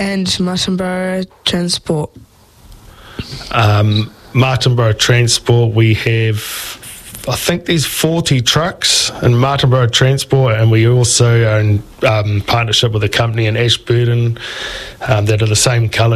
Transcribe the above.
And Martinborough Transport. Martinborough Transport, we have, I think there's 40 trucks in Martinborough Transport, and we also are in partnership with a company in Ashburton that are the same colour